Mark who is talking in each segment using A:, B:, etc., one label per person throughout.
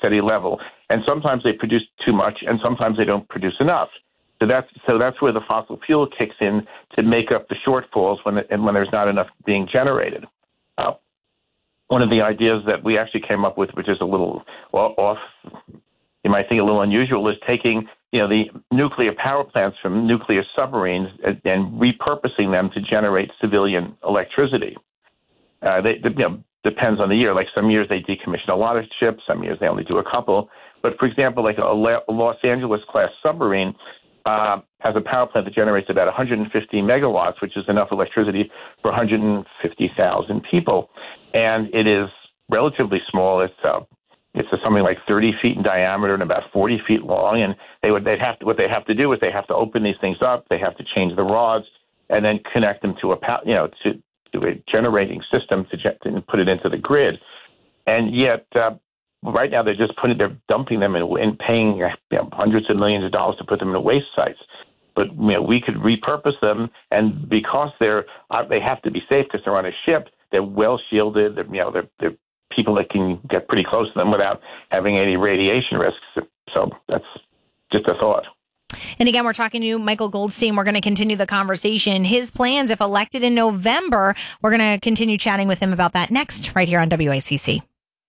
A: steady level. And sometimes they produce too much, and sometimes they don't produce enough. So that's where the fossil fuel kicks in to make up the shortfalls when there's not enough being generated. One of the ideas that we actually came up with, which is a little off, you might think a little unusual, is taking the nuclear power plants from nuclear submarines and repurposing them to generate civilian electricity. Depends on the year. Like some years they decommission a lot of ships, some years they only do a couple. But for example, like a Los Angeles class submarine has a power plant that generates about 150 megawatts, which is enough electricity for 150,000 people. And it is relatively small. It's something like 30 feet in diameter and about 40 feet long. And what they have to do is they have to open these things up. They have to change the rods and then connect them to a generating system to put it into the grid. And yet, right now they're dumping them and paying hundreds of millions of dollars to put them in waste sites. But we could repurpose them, and because they have to be safe because they're on a ship, they're well shielded. They're people that can get pretty close to them without having any radiation risks. So that's just a thought.
B: And again, we're talking to Michael Goldstein. We're going to continue the conversation. His plans, if elected in November, we're going to continue chatting with him about that next, right here on WICC.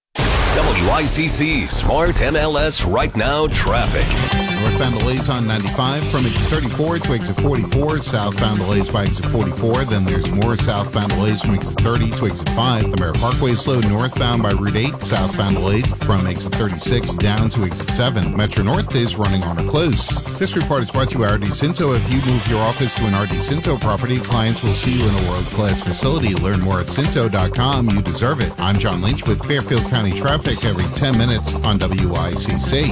C: WICC Smart MLS Right Now Traffic.
D: Northbound delays on 95 from exit 34 to exit 44. Southbound delays by exit 44. Then there's more southbound delays from exit 30 to exit 5. The Merritt Parkway is slow northbound by Route 8. Southbound delays from exit 36 down to exit 7. Metro North is running on or close. This report is brought to you by RD Cinto. If you move your office to an RD Cinto property, clients will see you in a world-class facility. Learn more at Cinto.com. You deserve it. I'm John Lynch with Fairfield County Traffic every 10 minutes on WICC.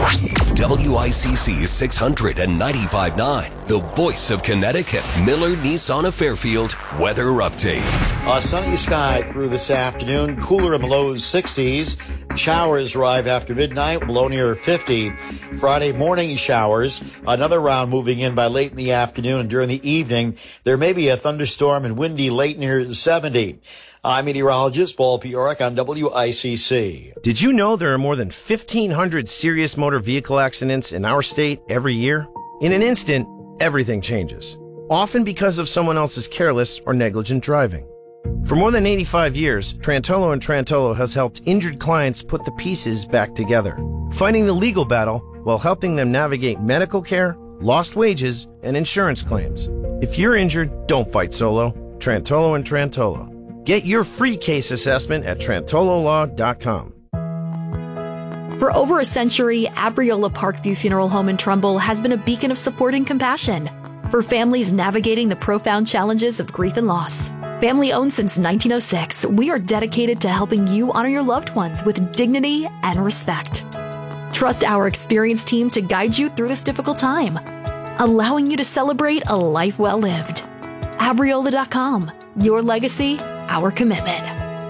C: WICC 695.9, the voice of Connecticut. Miller Nissan of Fairfield weather update.
E: Sunny sky through this afternoon, cooler in the low 60s. Showers arrive after midnight, below near 50. Friday morning showers, another round moving in by late in the afternoon, and during the evening, there may be a thunderstorm and windy late near 70. I'm meteorologist Paul Piorek on WICC.
F: Did you know there are more than 1,500 serious motor vehicle accidents in our state every year? In an instant, everything changes, often because of someone else's careless or negligent driving. For more than 85 years, Trantolo & Trantolo has helped injured clients put the pieces back together, fighting the legal battle while helping them navigate medical care, lost wages, and insurance claims. If you're injured, don't fight solo. Trantolo & Trantolo. Get your free case assessment at trantololaw.com.
G: For over a century, Abriola Parkview Funeral Home in Trumbull has been a beacon of support and compassion for families navigating the profound challenges of grief and loss. Family owned since 1906, we are dedicated to helping you honor your loved ones with dignity and respect. Trust our experienced team to guide you through this difficult time, allowing you to celebrate a life well lived. Abriola.com. Your legacy, our commitment.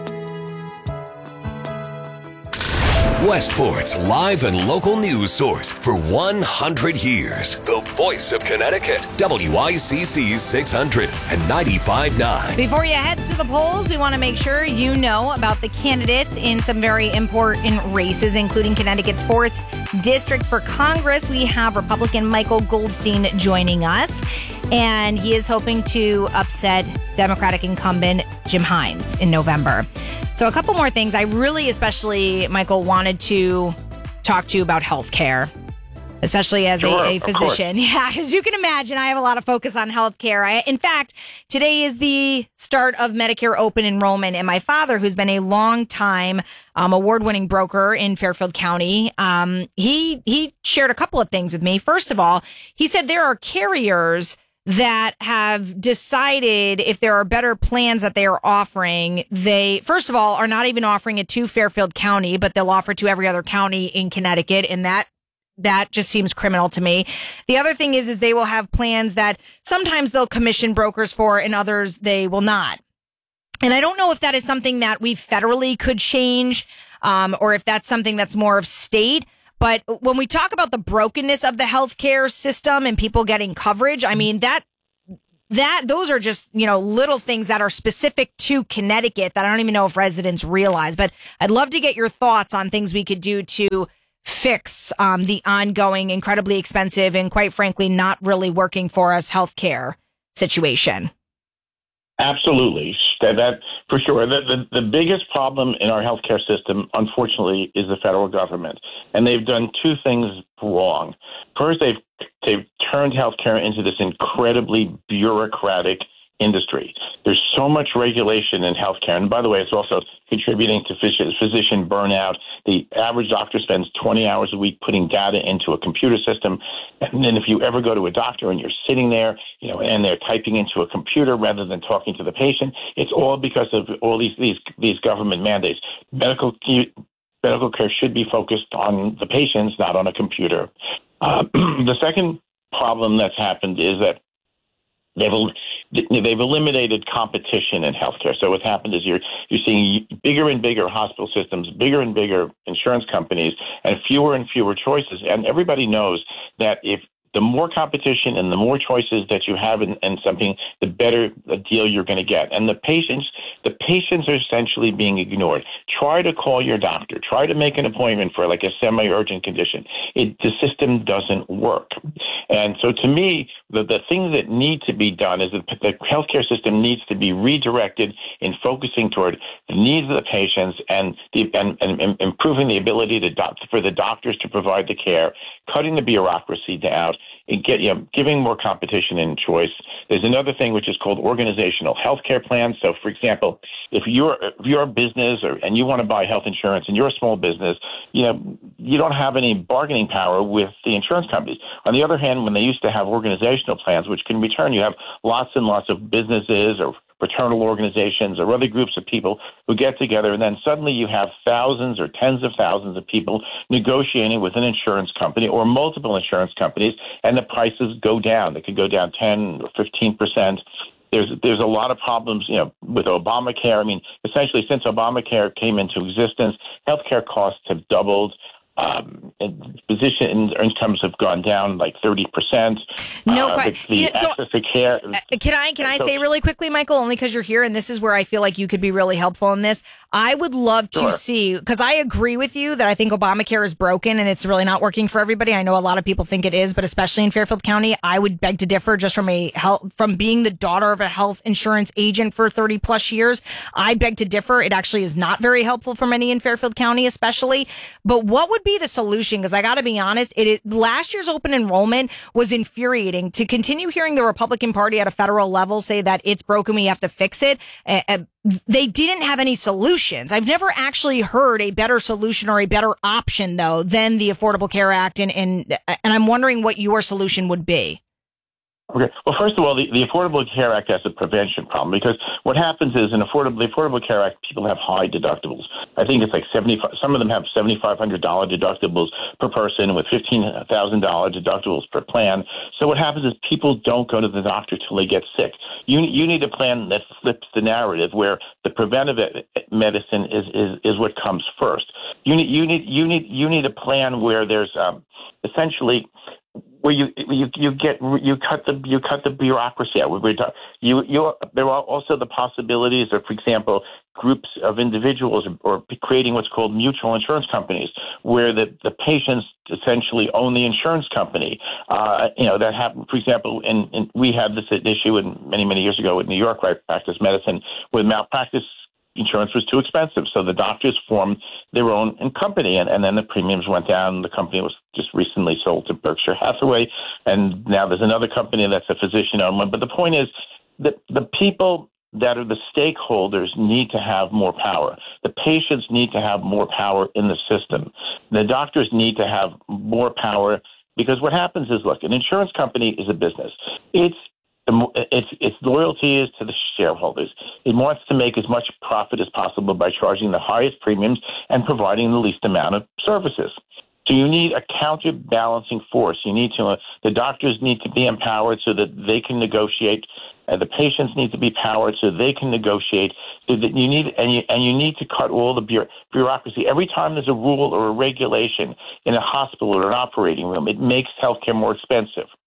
C: Westport's live and local news source for 100 years. The voice of Connecticut. WICC 695.9.
B: Before you head to the polls, we want to make sure you know about the candidates in some very important races, including Connecticut's 4th District for Congress. We have Republican Michael Goldstein joining us, and he is hoping to upset Democratic incumbent Jim Himes in November. So a couple more things. I really, especially, Michael, wanted to talk to you about health care, especially as a physician. Yeah, as you can imagine, I have a lot of focus on health care. In fact, today is the start of Medicare open enrollment, and my father, who's been a long-time award-winning broker in Fairfield County, he shared a couple of things with me. First of all, he said there are carriers that have decided if there are better plans that they are offering, they, first of all, are not even offering it to Fairfield County, but they'll offer it to every other county in Connecticut. And that just seems criminal to me. The other thing is they will have plans that sometimes they'll commission brokers for and others they will not. And I don't know if that is something that we federally could change, or if that's something that's more of state. But when we talk about the brokenness of the healthcare system and people getting coverage, I mean, those are just, little things that are specific to Connecticut that I don't even know if residents realize. But I'd love to get your thoughts on things we could do to fix the ongoing, incredibly expensive, and quite frankly, not really working for us healthcare situation.
A: Absolutely. That for sure. The biggest problem in our healthcare system, unfortunately, is the federal government. And they've done two things wrong. First, they've turned healthcare into this incredibly bureaucratic industry. There's so much regulation in healthcare. And by the way, it's also contributing to physician burnout. The average doctor spends 20 hours a week putting data into a computer system. And then if you ever go to a doctor and you're sitting there, and they're typing into a computer rather than talking to the patient, it's all because of all these government mandates. Medical care should be focused on the patients, not on a computer. The second problem that's happened is that they've eliminated competition in healthcare. So what's happened is you're seeing bigger and bigger hospital systems, bigger and bigger insurance companies, and fewer choices. And everybody knows that if the more competition and the more choices that you have in something, the better a deal you're going to get. And the patients are essentially being ignored. Try to call your doctor. Try to make an appointment for like a semi-urgent condition. The system doesn't work. And so to me, the thing that needs to be done is that the healthcare system needs to be redirected in focusing toward the needs of the patients and improving the ability for the doctors to provide the care, cutting the bureaucracy down, and giving more competition and choice. There's another thing which is called organizational healthcare plans. So, for example, if you're a business and you want to buy health insurance and you're a small business, you don't have any bargaining power with the insurance companies. On the other hand, when they used to have organizational plans, which can return, you have lots and lots of businesses or fraternal organizations or other groups of people who get together, and then suddenly you have thousands or tens of thousands of people negotiating with an insurance company or multiple insurance companies, and the prices go down. They could go down 10 or 15%. There's a lot of problems, with Obamacare. I mean, essentially, since Obamacare came into existence, healthcare costs have doubled. Physician incomes have gone down like 30%.
B: No question.
A: Access to care.
B: Can I say really quickly, Michael, only because you're here, and this is where I feel like you could be really helpful in this. I would love to see, because I agree with you that I think Obamacare is broken and it's really not working for everybody. I know a lot of people think it is, but especially in Fairfield County, I would beg to differ just from being the daughter of a health insurance agent for 30 plus years. I beg to differ. It actually is not very helpful for many in Fairfield County, especially. But what would be the solution? Because I got to be honest, last year's open enrollment was infuriating. To continue hearing the Republican Party at a federal level say that it's broken, we have to fix it. They didn't have any solutions. I've never actually heard a better solution or a better option, though, than the Affordable Care Act. And I'm wondering what your solution would be.
A: Okay. Well, first of all, the Affordable Care Act has a prevention problem because what happens is the Affordable Care Act, people have high deductibles. I think it's like some of them have $7,500 deductibles per person with $15,000 deductibles per plan. So what happens is people don't go to the doctor till they get sick. You need a plan that flips the narrative where the preventive medicine is what comes first. You need a plan where there's essentially where you cut the bureaucracy out. There are also the possibilities of, for example, groups of individuals or creating what's called mutual insurance companies, where the patients essentially own the insurance company. That happened, for example, and we had this issue many years ago in New York, where I practiced medicine, with malpractice. Insurance was too expensive, so the doctors formed their own company, and then the premiums went down. The company was just recently sold to Berkshire Hathaway, and now there's another company that's a physician-owned one. But the point is that the people that are the stakeholders need to have more power. The patients need to have more power in the system. The doctors need to have more power, because what happens is, look, an insurance company is a business. Its loyalty is to the shareholders. It wants to make as much profit as possible by charging the highest premiums and providing the least amount of services. So you need a counterbalancing force. The doctors need to be empowered so that they can negotiate. The patients need to be empowered so they can negotiate. So that you need to cut all the bureaucracy. Every time there's a rule or a regulation in a hospital or an operating room, it makes healthcare more expensive.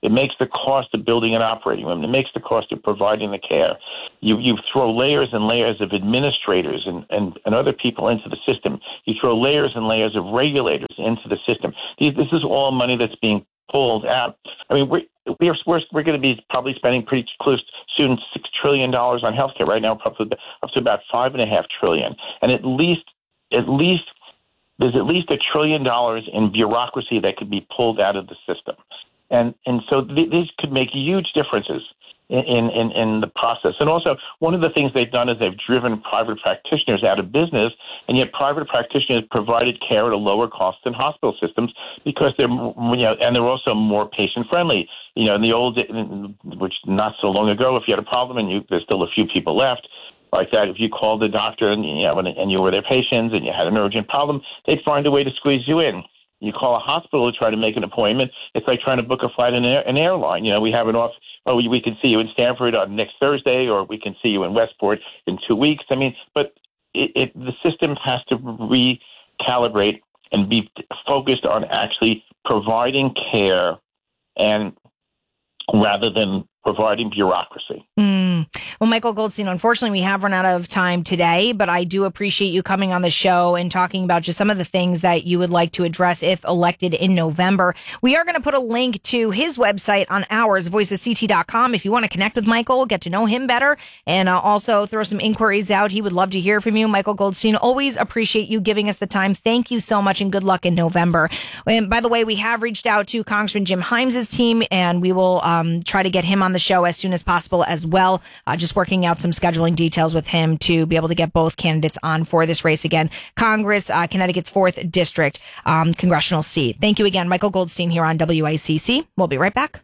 A: It makes the cost of building an operating room. It makes the cost of providing the care. You throw layers and layers of administrators and other people into the system. You throw layers and layers of regulators into the system. This is all money that's being pulled out. I mean, we're going to be probably spending pretty close soon $6 trillion on healthcare. Right now, probably up to about $5.5 trillion. And at least there's at least $1 trillion in bureaucracy that could be pulled out of the system. And so these could make huge differences in the process. And also, one of the things they've done is they've driven private practitioners out of business, and yet private practitioners provided care at a lower cost than hospital systems because they're, and they're also more patient friendly. In the old, which not so long ago, if you had a problem and there's still a few people left like that, if you called the doctor and you were their patients and you had an urgent problem, they'd find a way to squeeze you in. You call a hospital to try to make an appointment. It's like trying to book a flight in an airline. We have an off. Oh, we can see you in Stanford on next Thursday, or we can see you in Westport in 2 weeks. I mean, but the system has to recalibrate and be focused on actually providing care, and rather than providing bureaucracy.
B: Well, Michael Goldstein, unfortunately, we have run out of time today, but I do appreciate you coming on the show and talking about just some of the things that you would like to address if elected in November. We are going to put a link to his website on ours, voiceofct.com. If you want to connect with Michael, get to know him better, and also throw some inquiries out. He would love to hear from you. Michael Goldstein, always appreciate you giving us the time. Thank you so much, and good luck in November. And by the way, we have reached out to Congressman Jim Himes' team, and we will try to get him on the show as soon as possible as well. Just working out some scheduling details with him to be able to get both candidates on for this race again. Congress, Connecticut's 4th District congressional seat. Thank you again, Michael Goldstein here on WICC. We'll be right back.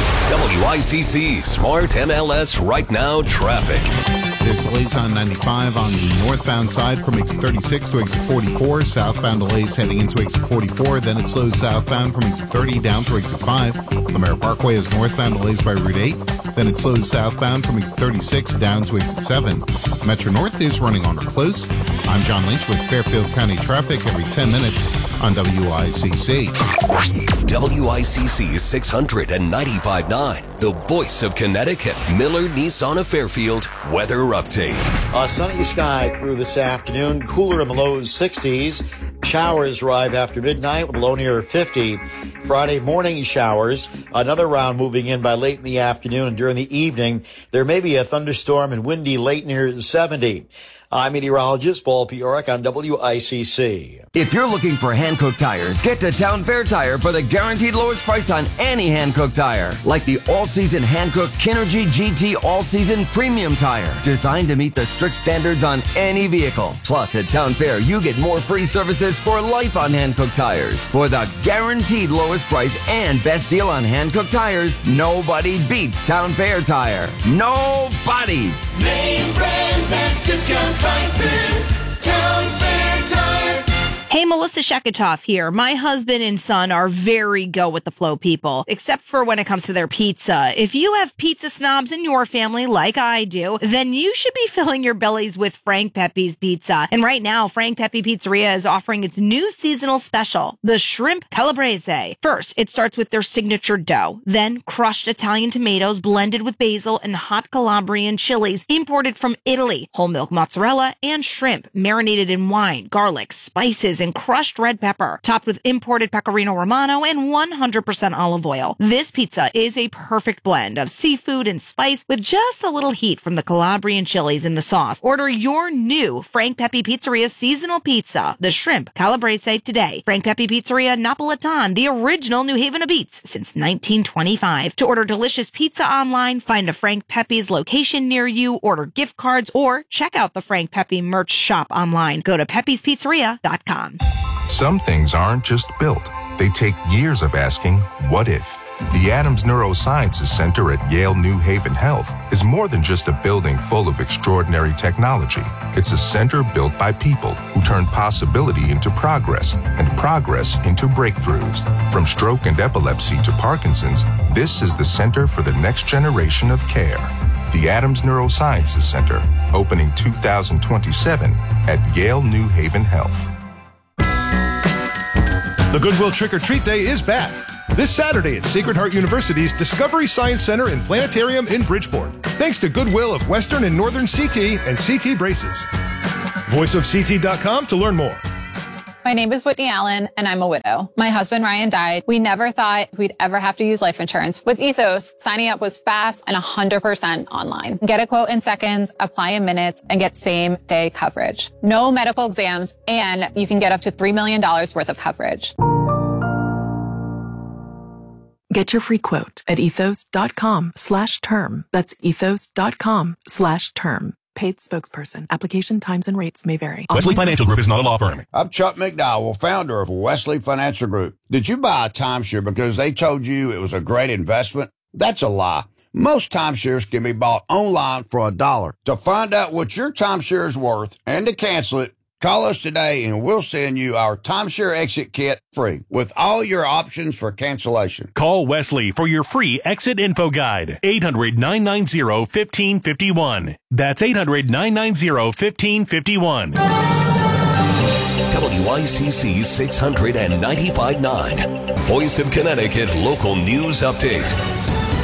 C: WICC Smart MLS Right Now Traffic.
D: There's delays on 95 on the northbound side from exit 36 to exit 44. Southbound delays heading into exit 44. Then it slows southbound from exit 30 down to exit 5. Lemare Parkway has northbound delays by Route 8. Then it slows southbound from exit 36 down to exit 7. Metro North is running on or close. I'm John Lynch with Fairfield County traffic every 10 minutes on WICC.
C: WICC 695.9, the voice of Connecticut. Miller Nissan of Fairfield weather update.
E: Sunny sky through this afternoon, cooler in the low 60s. Showers arrive after midnight with a low near 50. Friday morning showers. Another round moving in by late in the afternoon, and during the evening, there may be a thunderstorm and windy late near 70. I'm meteorologist Paul Piorek on WICC.
H: If you're looking for Hankook tires, get to Town Fair Tire for the guaranteed lowest price on any Hankook tire. Like the all-season Hankook Kinergy GT all-season premium tire, designed to meet the strict standards on any vehicle. Plus, at Town Fair, you get more free services for life on Hankook tires. For the guaranteed lowest price and best deal on Hankook tires, nobody beats Town Fair Tire. Nobody!
I: Name brands at discount prices. Town Fair Tire.
B: Hey, Melissa Sheketoff here. My husband and son are very go with the flow people, except for when it comes to their pizza. If you have pizza snobs in your family like I do, then you should be filling your bellies with Frank Pepe's Pizza. And right now, Frank Pepe Pizzeria is offering its new seasonal special, the Shrimp Calabrese. First, it starts with their signature dough, then crushed Italian tomatoes blended with basil and hot Calabrian chilies imported from Italy, whole milk mozzarella, and shrimp marinated in wine, garlic, spices, and crushed red pepper, topped with imported Pecorino Romano and 100% olive oil. This pizza is a perfect blend of seafood and spice with just a little heat from the Calabrian chilies in the sauce. Order your new Frank Pepe Pizzeria seasonal pizza, the Shrimp Calabrese, today. Frank Pepe Pizzeria Napolitan, the original New Haven of Beats since 1925. To order delicious pizza online, find a Frank Pepe's location near you, order gift cards, or check out the Frank Pepe merch shop online. Go to pepespizzeria.com.
J: Some things aren't just built. They take years of asking, what if? The Adams Neurosciences Center at Yale New Haven Health is more than just a building full of extraordinary technology. It's a center built by people who turn possibility into progress and progress into breakthroughs. From stroke and epilepsy to Parkinson's, this is the center for the next generation of care. The Adams Neurosciences Center, opening 2027 at Yale New Haven Health.
K: The Goodwill Trick or Treat Day is back. this Saturday at Sacred Heart University's Discovery Science Center and Planetarium in Bridgeport. Thanks to Goodwill of Western and Northern CT and CT Braces. VoiceofCT.com to learn more.
L: My name is Whitney Allen, and I'm a widow. My husband, Ryan, died. We never thought we'd ever have to use life insurance. With Ethos, signing up was fast and 100% online. Get a quote in seconds, apply in minutes, and get same-day coverage. No medical exams, and you can get up to $3 million worth of coverage.
M: Get your free quote at ethos.com/term. That's ethos.com/term. Paid spokesperson. Application times and rates may vary.
N: Wesley Financial Group is not a law firm.
O: I'm Chuck McDowell, founder of Wesley Financial Group. Did you buy a timeshare because they told you it was a great investment? That's a lie. Most timeshares can be bought online for $1. To find out what your timeshare is worth and to cancel it, call us today and we'll send you our timeshare exit kit free with all your options for cancellation.
N: Call Wesley for your free exit info guide. 800-990-1551. That's 800-990-1551.
C: WICC 695.9. Voice of Connecticut Local News Update.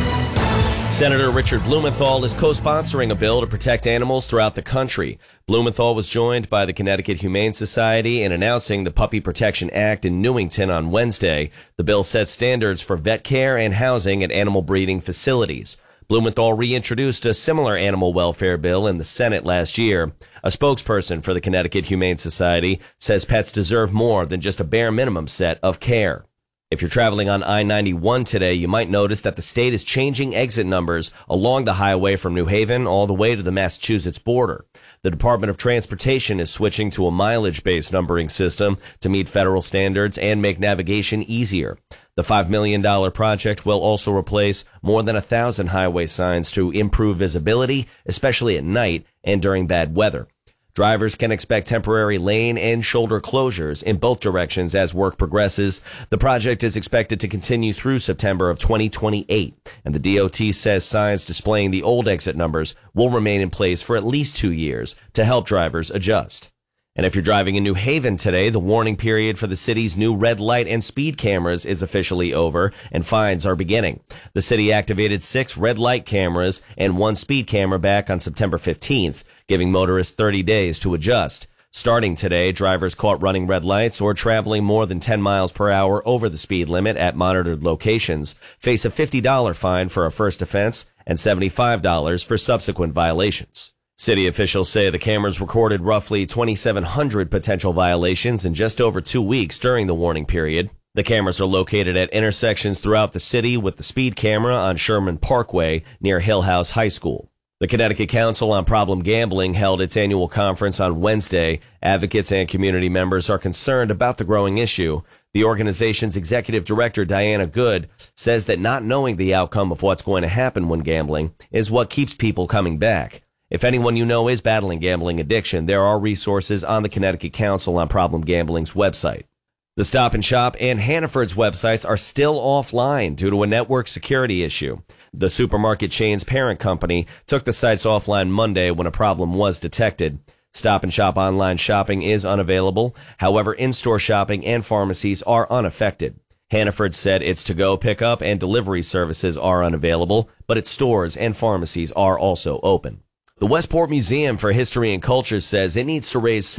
F: Senator Richard Blumenthal is co-sponsoring a bill to protect animals throughout the country. Blumenthal was joined by the Connecticut Humane Society in announcing the Puppy Protection Act in Newington on Wednesday. The bill sets standards for vet care and housing at animal breeding facilities. Blumenthal reintroduced a similar animal welfare bill in the Senate last year. A spokesperson for the Connecticut Humane Society says pets deserve more than just a bare minimum set of care. If you're traveling on I-91 today, you might notice that the state is changing exit numbers along the highway from New Haven all the way to the Massachusetts border. The Department of Transportation is switching to a mileage-based numbering system to meet federal standards and make navigation easier. The $5 million project will also replace more than 1,000 highway signs to improve visibility, especially at night and during bad weather. Drivers can expect temporary lane and shoulder closures in both directions as work progresses. The project is expected to continue through September of 2028, and the DOT says signs displaying the old exit numbers will remain in place for at least 2 years to help drivers adjust. And if you're driving in New Haven today, the warning period for the city's new red light and speed cameras is officially over, and fines are beginning. The city activated 6 red light cameras and 1 speed camera back on September 15th, giving motorists 30 days to adjust. Starting today, drivers caught running red lights or traveling more than 10 miles per hour over the speed limit at monitored locations face a $50 fine for a first offense and $75 for subsequent violations. City officials say the cameras recorded roughly 2,700 potential violations in just over 2 weeks during the warning period. The cameras are located at intersections throughout the city, with the speed camera on Sherman Parkway near Hill House High School. The Connecticut Council on Problem Gambling held its annual conference on Wednesday. Advocates and community members are concerned about the growing issue. The organization's executive director, Diana Good, says that not knowing the outcome of what's going to happen when gambling is what keeps people coming back. If anyone you know is battling gambling addiction, there are resources on the Connecticut Council on Problem Gambling's website. The Stop and Shop and Hannaford's websites are still offline due to a network security issue. The supermarket chain's parent company took the sites offline Monday when a problem was detected. Stop and Shop online shopping is unavailable. However, in-store shopping and pharmacies are unaffected. Hannaford said its to-go pickup and delivery services are unavailable, but its stores and pharmacies are also open. The Westport Museum for History and Culture says it needs to raise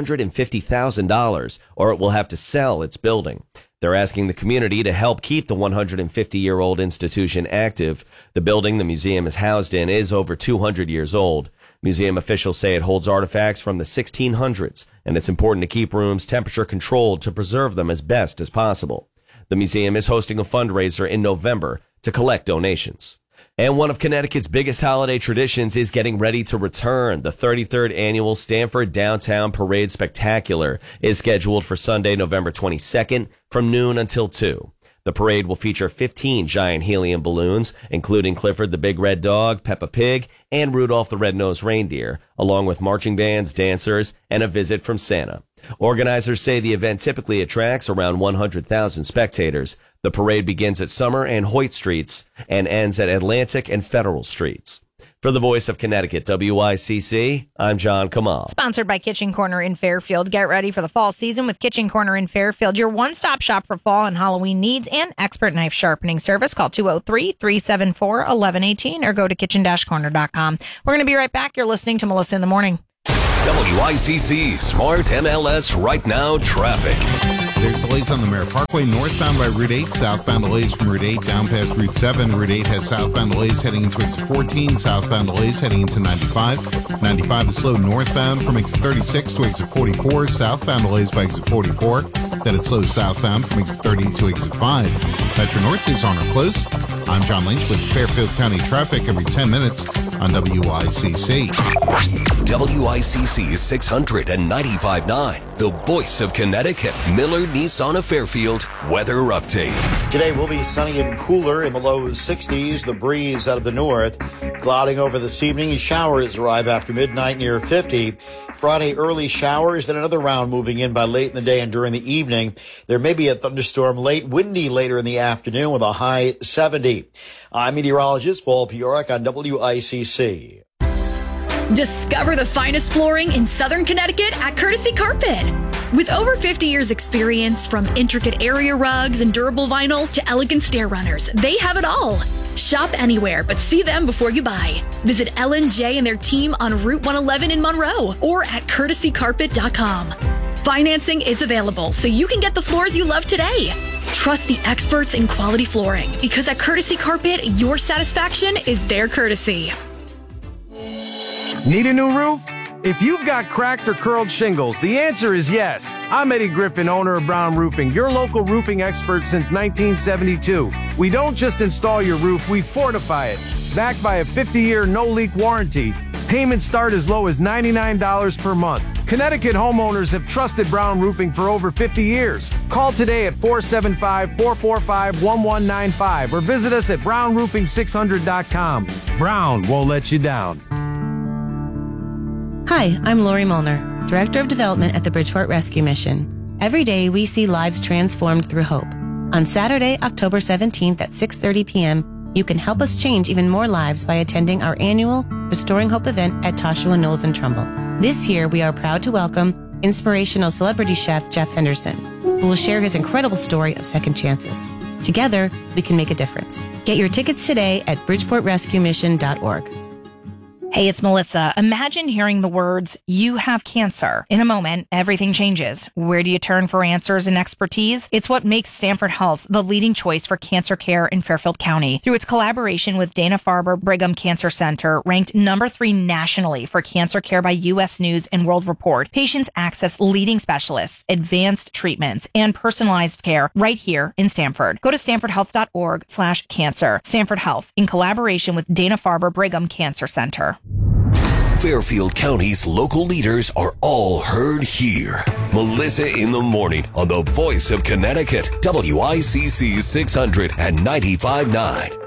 F: $750,000 or it will have to sell its building. They're asking the community to help keep the 150-year-old institution active. The building the museum is housed in is over 200 years old. Museum officials say it holds artifacts from the 1600s, and it's important to keep rooms temperature controlled to preserve them as best as possible. The museum is hosting a fundraiser in November to collect donations. And one of Connecticut's biggest holiday traditions is getting ready to return. The 33rd annual Stamford Downtown Parade Spectacular is scheduled for Sunday, November 22nd from noon until 2. The parade will feature 15 giant helium balloons, including Clifford the Big Red Dog, Peppa Pig, and Rudolph the Red-Nosed Reindeer, along with marching bands, dancers, and a visit from Santa. Organizers say the event typically attracts around 100,000 spectators. The parade begins at Summer and Hoyt Streets and ends at Atlantic and Federal Streets.
P: For the Voice of Connecticut, WICC, I'm John Kamal.
B: Sponsored by Kitchen Corner in Fairfield. Get ready for the fall season with Kitchen Corner in Fairfield, your one-stop shop for fall and Halloween needs and expert knife sharpening service. Call 203-374-1118 or go to kitchen-corner.com. We're going to be right back. You're listening to Melissa in the Morning.
C: WICC Smart MLS Right Now traffic.
D: There's delays on the Merritt Parkway northbound by Route 8, southbound delays from Route 8 down past Route 7. Route 8 has southbound delays heading into exit 14, southbound delays heading into 95. 95 is slow northbound from exit 36 to exit 44, southbound delays by exit 44. Then it's slow southbound from exit 30 to exit 5. Metro North is on or close. I'm John Lynch with Fairfield County traffic every 10 minutes on WICC.
C: WICC 695.9, the voice of Connecticut, Miller Nissan of Fairfield weather update.
E: Today will be sunny and cooler in the low 60s. The breeze out of the north. Clouding over this evening. Showers arrive after midnight near 50. Friday, early showers, then another round moving in by late in the day and during the evening. There may be a thunderstorm late, windy later in the afternoon with a high 70. I'm meteorologist Paul Piorek on WICC.
G: Discover the finest flooring in Southern Connecticut at Courtesy Carpet. With over 50 years experience, from intricate area rugs and durable vinyl to elegant stair runners, they have it all. Shop anywhere, but see them before you buy. Visit L&J and their team on Route 111 in Monroe or at courtesycarpet.com. Financing is available, so you can get the floors you love today. Trust the experts in quality flooring, because at Courtesy Carpet, your satisfaction is their courtesy.
Q: Need a new roof? If you've got cracked or curled shingles, the answer is yes. I'm Eddie Griffin, owner of Brown Roofing, your local roofing expert since 1972. We don't just install your roof, we fortify it. Backed by a 50-year no-leak warranty, payments start as low as $99 per month. Connecticut homeowners have trusted Brown Roofing for over 50 years. Call today at 475-445-1195 or visit us at brownroofing600.com. Brown won't let you down.
R: Hi, I'm Lori Molnar, Director of Development at the Bridgeport Rescue Mission. Every day, we see lives transformed through hope. On Saturday, October 17th at 6:30 p.m., you can help us change even more lives by attending our annual Restoring Hope event at Toshua Knowles and Trumbull. This year, we are proud to welcome inspirational celebrity chef Jeff Henderson, who will share his incredible story of second chances. Together, we can make a difference. Get your tickets today at bridgeportrescuemission.org.
B: Hey, it's Melissa. Imagine hearing the words, "You have cancer." In a moment, everything changes. Where do you turn for answers and expertise? It's what makes Stanford Health the leading choice for cancer care in Fairfield County. Through its collaboration with Dana-Farber Brigham Cancer Center, ranked number 3 nationally for cancer care by U.S. News and World Report, patients access leading specialists, advanced treatments, and personalized care right here in Stanford. Go to stanfordhealth.org/cancer. Stanford Health, in collaboration with Dana-Farber Brigham Cancer Center.
C: Fairfield County's local leaders are all heard here. Melissa in the Morning on the Voice of Connecticut, WICC 695.9.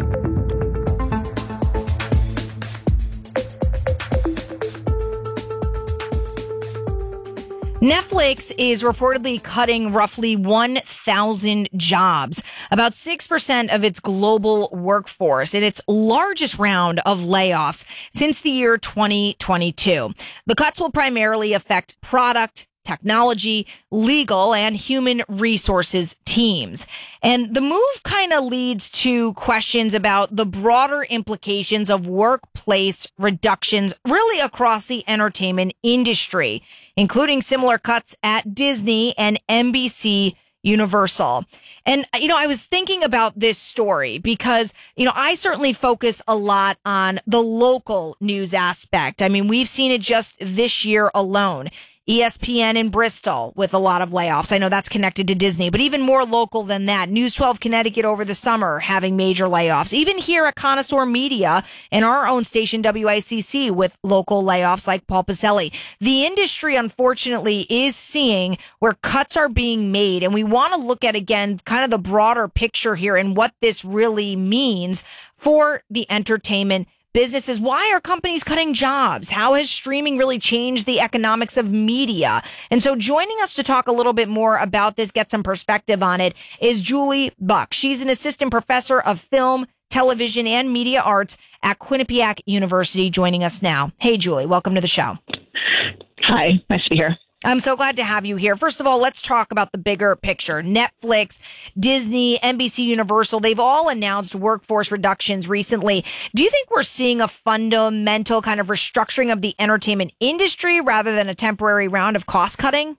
B: Netflix is reportedly cutting roughly 1,000 jobs, about 6% of its global workforce, in its largest round of layoffs since the year 2022. The cuts will primarily affect product, technology, legal, and human resources teams. And the move kind of leads to questions about the broader implications of workplace reductions really across the entertainment industry, including similar cuts at Disney and NBC Universal. And, I was thinking about this story because, I certainly focus a lot on the local news aspect. I mean, we've seen it just this year alone. ESPN in Bristol with a lot of layoffs. I know that's connected to Disney, but even more local than that, News 12 Connecticut over the summer having major layoffs. Even here at Connoisseur Media and our own station WICC with local layoffs like Paul Pacelli. The industry, unfortunately, is seeing where cuts are being made. And we want to look at, again, kind of the broader picture here and what this really means for the entertainment businesses. Why are companies cutting jobs? How has streaming really changed the economics of media? And so joining us to talk a little bit more about this, get some perspective on it, is Julie Buck. She's an assistant professor of film, Television and Media Arts at Quinnipiac University, joining us now. Hey, Julie, welcome to the show.
S: Hi, nice to be here.
B: I'm so glad to have you here. First of all, let's talk about the bigger picture. Netflix, Disney, NBC Universal, they've all announced workforce reductions recently. Do you think we're seeing a fundamental kind of restructuring of the entertainment industry rather than a temporary round of cost cutting?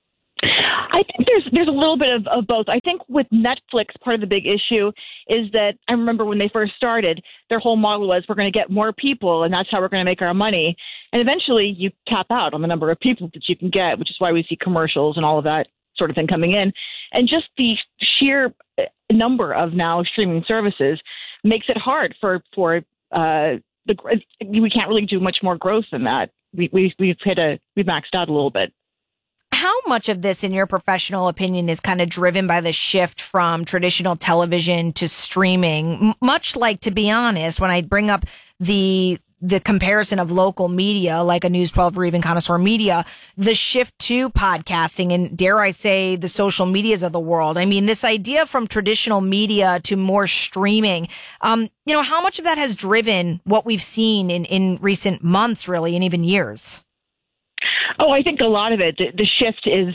S: I think there's a little bit of both. I think with Netflix, part of the big issue is that I remember when they first started, their whole model was we're going to get more people and that's how we're going to make our money. And eventually you tap out on the number of people that you can get, which is why we see commercials and all of that sort of thing coming in. And just the sheer number of now streaming services makes it hard for we can't really do much more growth than that. We've maxed out a little bit.
B: How much of this, in your professional opinion, is kind of driven by the shift from traditional television to streaming? Much like, to be honest, when I bring up the comparison of local media, like a News 12 or even Connoisseur Media, the shift to podcasting and, dare I say, the social medias of the world. I mean, this idea from traditional media to more streaming, how much of that has driven what we've seen in recent months, really, and even years?
S: Oh, I think a lot of it, the shift is,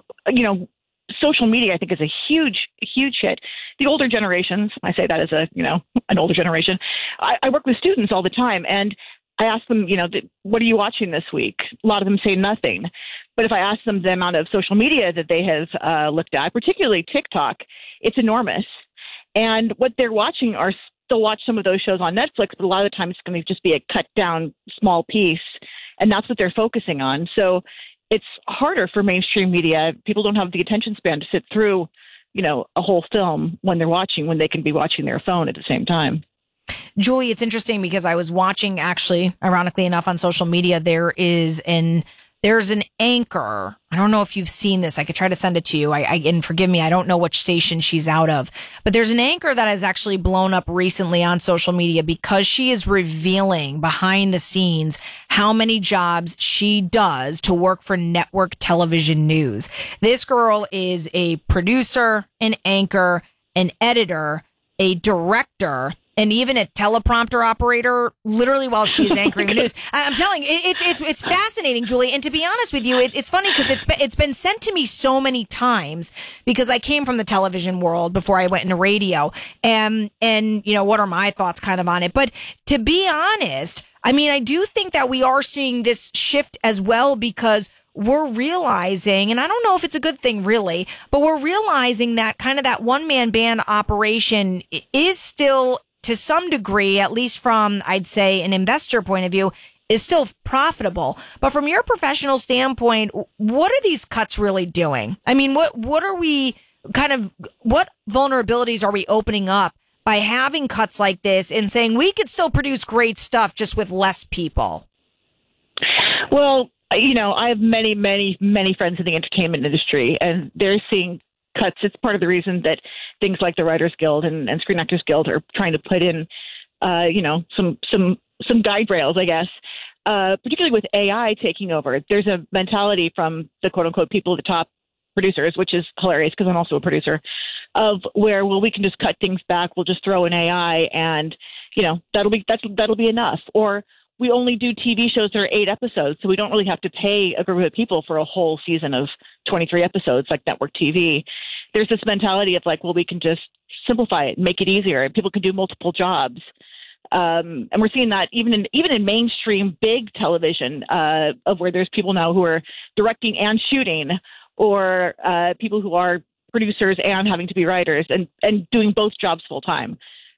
S: social media, I think, is a huge, huge hit. The older generations, I say that as an older generation, I work with students all the time, and I ask them, what are you watching this week? A lot of them say nothing. But if I ask them the amount of social media that they have looked at, particularly TikTok, it's enormous. And what they're watching are, they'll watch some of those shows on Netflix, but a lot of the time it's going to just be a cut down small piece. And that's what they're focusing on. So it's harder for mainstream media. People don't have the attention span to sit through, a whole film when they can be watching their phone at the same time.
B: Julie, it's interesting because I was watching, actually, ironically enough, on social media, there's an anchor. I don't know if you've seen this. I could try to send it to you. And forgive me, I don't know which station she's out of. But there's an anchor that has actually blown up recently on social media because she is revealing behind the scenes how many jobs she does to work for network television news. This girl is a producer, an anchor, an editor, a director, and even a teleprompter operator, literally while she's anchoring the news. I'm telling you, it's fascinating, Julie. And to be honest with you, it's funny because it's been sent to me so many times because I came from the television world before I went into radio. And what are my thoughts kind of on it? But to be honest, I mean, I do think that we are seeing this shift as well because we're realizing, and I don't know if it's a good thing really, but we're realizing that kind of that one-man band operation is still, to some degree, at least from, I'd say, an investor point of view, is still profitable. But from your professional standpoint, what are these cuts really doing? I mean, what vulnerabilities are we opening up by having cuts like this and saying we could still produce great stuff just with less people?
S: Well, I have many, many, many friends in the entertainment industry, and they're seeing cuts. It's part of the reason that things like the Writers Guild and Screen Actors Guild are trying to put in, some guide rails, I guess, particularly with AI taking over. There's a mentality from the quote unquote people at the top, producers, which is hilarious because I'm also a producer, of where, well, we can just cut things back. We'll just throw in AI and, that'll be enough. Or we only do TV shows that are 8 episodes, so we don't really have to pay a group of people for a whole season of 23 episodes like network TV. There's this mentality of like, well, we can just simplify it, make it easier. People can do multiple jobs. And we're seeing that even in mainstream big television, of where there's people now who are directing and shooting, or people who are producers and having to be writers and doing both jobs full time.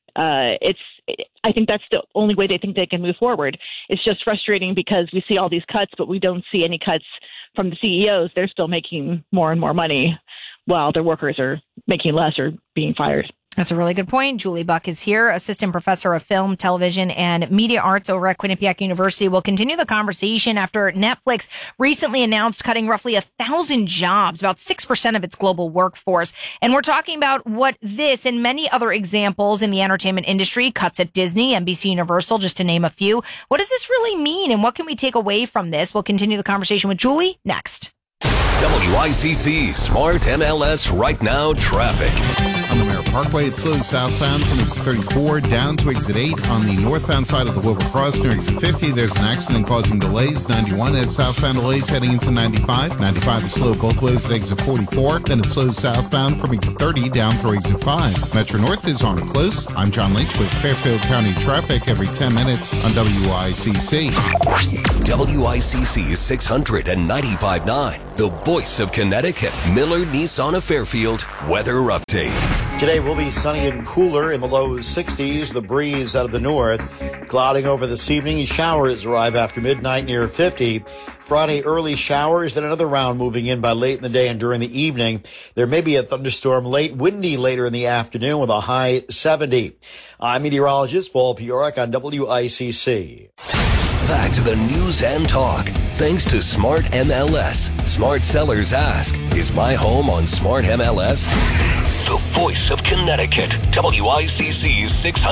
S: I think that's the only way they think they can move forward. It's just frustrating because we see all these cuts, but we don't see any cuts from the CEOs. They're still making more and more money while their workers are making less or being fired.
B: That's a really good point. Julie Buck is here, assistant professor of film, television, and media arts over at Quinnipiac University. We'll continue the conversation after Netflix recently announced cutting roughly 1,000 jobs, about 6% of its global workforce. And we're talking about what this and many other examples in the entertainment industry, cuts at Disney, NBC Universal, just to name a few. What does this really mean, and what can we take away from this? We'll continue the conversation with Julie next.
C: WICC Smart MLS Right Now traffic.
D: On the Merritt Parkway, it slows southbound from exit 34 down to exit 8. On the northbound side of the Wilbur Cross near exit 50, there's an accident causing delays. 91 has southbound delays heading into 95. 95 is slow both ways at exit 44. Then it slows southbound from exit 30 down through exit 5. Metro North is on or close. I'm John Lynch with Fairfield County traffic every 10 minutes on WICC.
C: WICC 695.9, the voice of Connecticut. Miller Nissan of Fairfield weather update.
E: Today will be sunny and cooler in the low 60s. The breeze out of the north. Clouding over this evening. Showers arrive after midnight near 50. Friday, early showers, then another round moving in by late in the day and during the evening. There may be a thunderstorm late, windy later in the afternoon with a high 70. I'm meteorologist Paul Piorek on WICC.
C: Back to the news and talk. Thanks to Smart MLS. Smart sellers ask, is my home on Smart MLS? The voice of Connecticut. WICC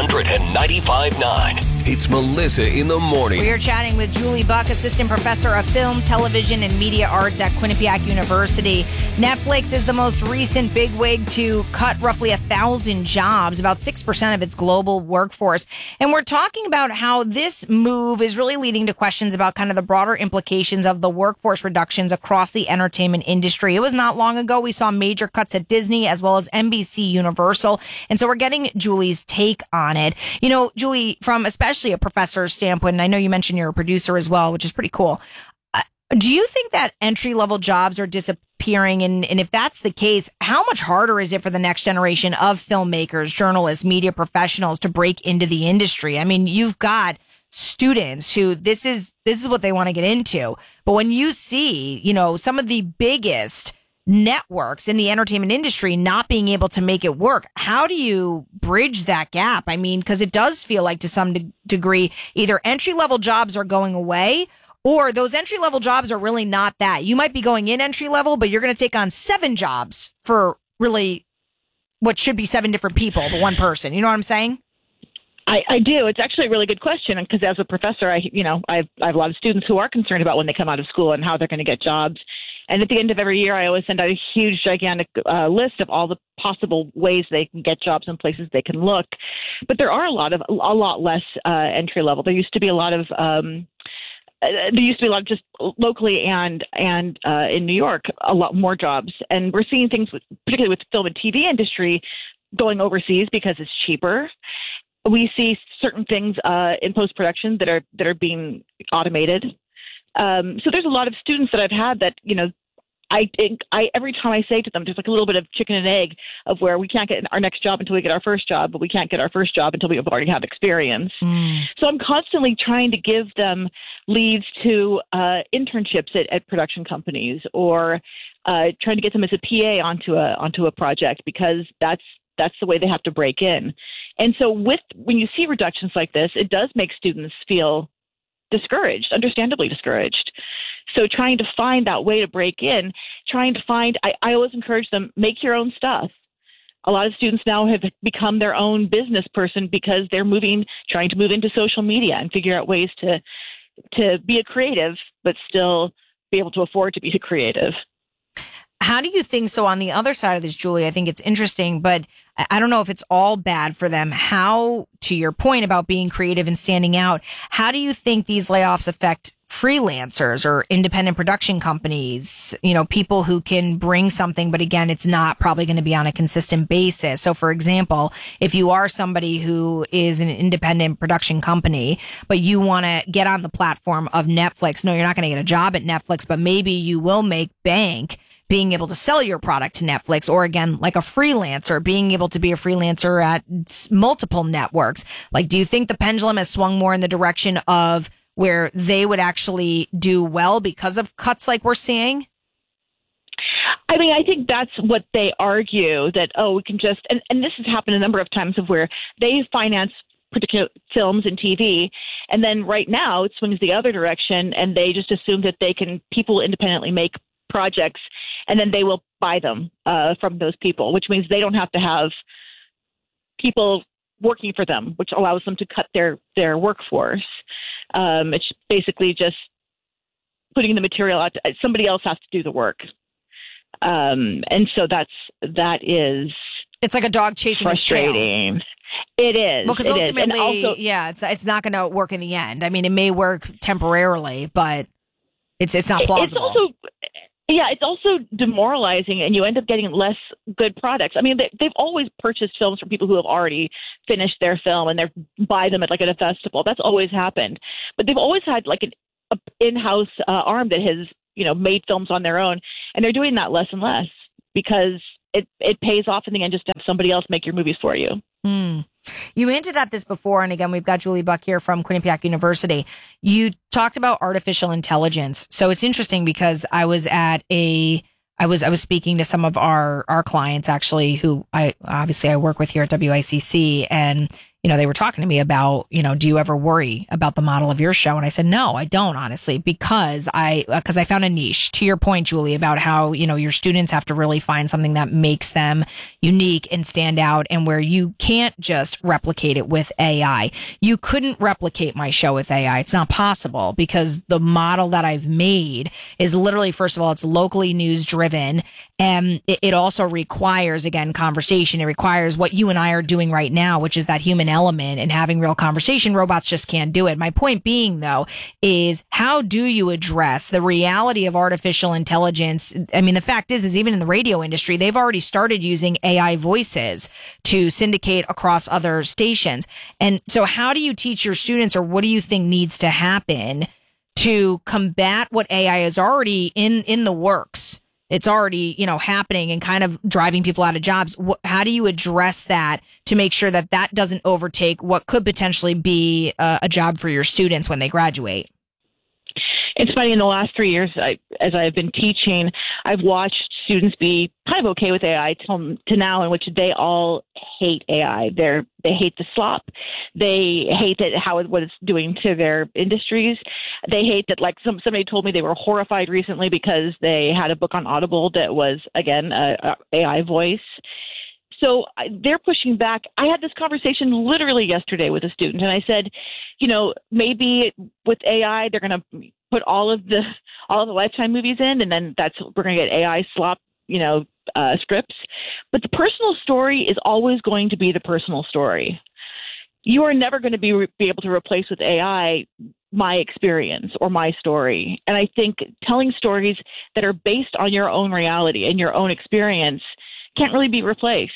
C: 695.9. It's Melissa in the morning.
B: We are chatting with Julie Buck, Assistant Professor of Film, Television, and Media Arts at Quinnipiac University. Netflix is the most recent bigwig to cut roughly 1,000 jobs, about 6% of its global workforce. And we're talking about how this move is really leading to questions about kind of the broader implications of the workforce reductions across the entertainment industry. It was not long ago we saw major cuts at Disney as well as NBC Universal. And so we're getting Julie's take on it. You know, Julie, from especially a professor's standpoint, and I know you mentioned you're a producer as well, which is pretty cool. Do you think that entry-level jobs are disappearing? And if that's the case, how much harder is it for the next generation of filmmakers, journalists, media professionals to break into the industry? I mean, you've got students who this is what they want to get into. But when you see, you know, some of the biggest networks in the entertainment industry not being able to make it work, how do you bridge that gap? I mean, because it does feel like to some degree, either entry-level jobs are going away or those entry-level jobs are really not that. You might be going in entry-level, but you're going to take on 7 jobs for really what should be 7 different people, but one person. You know what I'm saying?
S: I do. It's actually a really good question because as a professor, I have a lot of students who are concerned about when they come out of school and how they're going to get jobs. And at the end of every year, I always send out a huge, gigantic list of all the possible ways they can get jobs and places they can look. But there are a lot less entry level. There used to be a lot of just locally and in New York, a lot more jobs. And we're seeing things, particularly with the film and TV industry, going overseas because it's cheaper. We see certain things in post-production that are being automated. So there's a lot of students that I've had that, you know, I every time I say to them, there's like a little bit of chicken and egg of where we can't get our next job until we get our first job, but we can't get our first job until we already have experience. So I'm constantly trying to give them leads to internships at production companies or trying to get them as a PA onto a project because that's the way they have to break in. And so when you see reductions like this, it does make students feel discouraged, understandably discouraged. So trying to find that way to break in, I always encourage them, make your own stuff. A lot of students now have become their own business person because they're trying to move into social media and figure out ways to be a creative, but still be able to afford to be a creative.
B: How do you think, so on the other side of this, Julie, I think it's interesting, but I don't know if it's all bad for them. How, to your point about being creative and standing out, how do you think these layoffs affect freelancers or independent production companies, you know, people who can bring something, but again, it's not probably going to be on a consistent basis. So for example, if you are somebody who is an independent production company, but you want to get on the platform of Netflix, no, you're not going to get a job at Netflix, but maybe you will make bank being able to sell your product to Netflix, or again, like a freelancer, being able to be a freelancer at multiple networks. Like, do you think the pendulum has swung more in the direction of where they would actually do well because of cuts like we're seeing?
S: I mean, I think that's what they argue, that, we can just, and this has happened a number of times of where they finance particular films and TV, and then right now it swings the other direction, and they just assume that people independently make projects, and then they will buy them from those people, which means they don't have to have people working for them, which allows them to cut their workforce. It's basically just putting the material out. Somebody else has to do the work. And so that is
B: it's like a dog chasing
S: frustrating.
B: its tail.
S: It is.
B: Because ultimately, it's not going to work in the end. I mean, it may work temporarily, but it's not plausible.
S: It's also demoralizing, and you end up getting less good products. I mean, they've always purchased films from people who have already finished their film, and they buy them at a festival. That's always happened. But they've always had like an in-house arm that has made films on their own, and they're doing that less and less because it pays off in the end just to have somebody else make your movies for you.
B: You hinted at this before, and again, we've got Julie Buck here from Quinnipiac University. You talked about artificial intelligence. So it's interesting because I was speaking to some of our clients actually, who I work with here at WICC, and they were talking to me about, do you ever worry about the model of your show? And I said, no, I don't, honestly, because I found a niche. To your point, Julie, about how, your students have to really find something that makes them unique and stand out, and where you can't just replicate it with AI. You couldn't replicate my show with AI. It's not possible, because the model that I've made is literally, first of all, it's locally news driven. And it also requires, again, conversation. It requires what you and I are doing right now, which is that human element and having real conversation. Robots just can't do it. My point being, though, is how do you address the reality of artificial intelligence? I mean, the fact is even in the radio industry, they've already started using AI voices to syndicate across other stations. And so how do you teach your students, or what do you think needs to happen to combat what AI is already in the works? It's already, happening and kind of driving people out of jobs. How do you address that to make sure that doesn't overtake what could potentially be a job for your students when they graduate?
S: It's funny, in the last 3 years, as I've been teaching, I've watched students be kind of okay with AI to now, in which they all hate AI. They hate the slop. They hate what it's doing to their industries. They hate that, like somebody told me they were horrified recently because they had a book on Audible that was, again, a AI voice. So they're pushing back. I had this conversation literally yesterday with a student, and I said, maybe with AI they're going to put all of the Lifetime movies in, and then we're going to get AI slop, scripts. But the personal story is always going to be the personal story. You are never going to be able to replace with AI my experience or my story. And I think telling stories that are based on your own reality and your own experience can't really be replaced.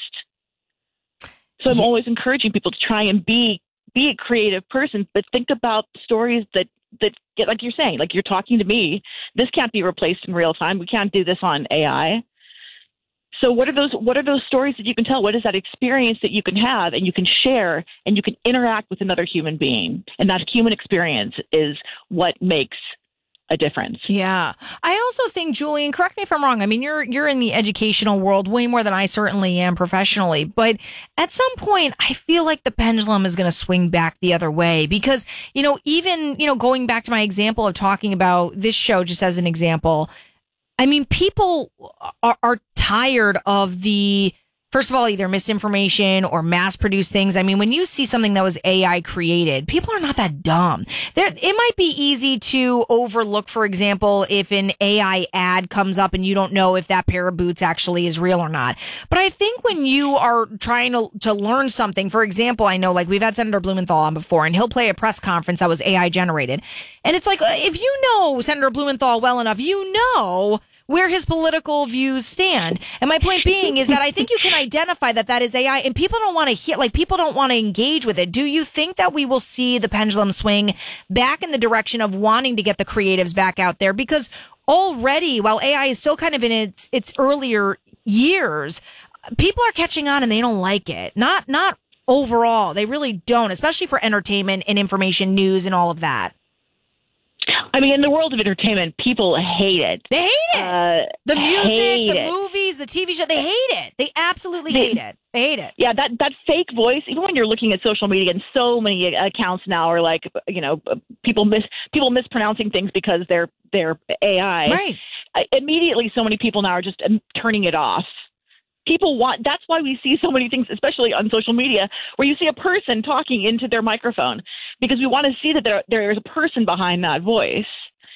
S: So I'm always encouraging people to try and be a creative person, but think about stories that get, like you're saying, like you're talking to me. This can't be replaced in real time. We can't do this on AI. So what are those stories that you can tell? What is that experience that you can have and you can share and you can interact with another human being? And that human experience is what makes a difference.
B: Yeah. I also think, Julie, and correct me if I'm wrong, I mean, you're in the educational world way more than I certainly am professionally, but at some point I feel like the pendulum is going to swing back the other way because, even, going back to my example of talking about this show, just as an example, I mean, people are tired of first of all, either misinformation or mass-produced things. I mean, when you see something that was AI created, people are not that dumb. It might be easy to overlook, for example, if an AI ad comes up and you don't know if that pair of boots actually is real or not. But I think when you are trying to learn something, for example, I know like we've had Senator Blumenthal on before, and he'll play a press conference that was AI generated. And it's like, if you know Senator Blumenthal well enough, you know where his political views stand. And my point being is that I think you can identify that is AI, and people don't want to hear, people don't want to engage with it. Do you think that we will see the pendulum swing back in the direction of wanting to get the creatives back out there? Because already, while AI is still kind of in its earlier years, people are catching on and they don't like it. Not overall. They really don't, especially for entertainment and information news and all of that.
S: I mean, in the world of entertainment, people hate it.
B: They hate it. The music, the movies, the TV show, they hate it. They absolutely hate it. They hate it.
S: Yeah, that fake voice, even when you're looking at social media, and so many accounts now are like, people mispronouncing things because they're AI.
B: Right.
S: Immediately, so many people now are just turning it off. That's why we see so many things, especially on social media, where you see a person talking into their microphone, because we want to see that there is a person behind that voice.